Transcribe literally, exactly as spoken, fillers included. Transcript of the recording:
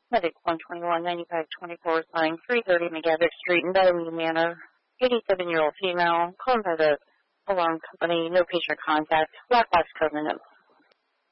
Medic one twenty-one ninety-five twenty-four, sign three thirty McGavick Street in Bellevue Manor. eighty-seven-year-old female, calling by the alarm company, no patient contact, black box code in